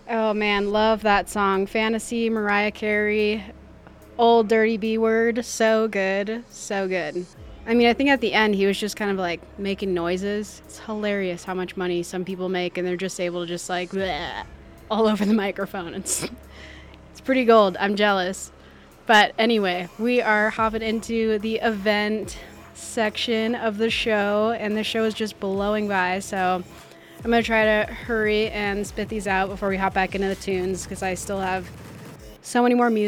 Oh man, love that song. Fantasy, Mariah Carey, Old Dirty B Word. So good. So good. I mean, I think at the end he was just kind of like making noises. It's hilarious how much money some people make and they're just able to just like bleh, all over the microphone. It's pretty gold. I'm jealous. But anyway, we are hopping into the event section of the show, and the show is just blowing by. So I'm going to try to hurry and spit these out before we hop back into the tunes because I still have so many more music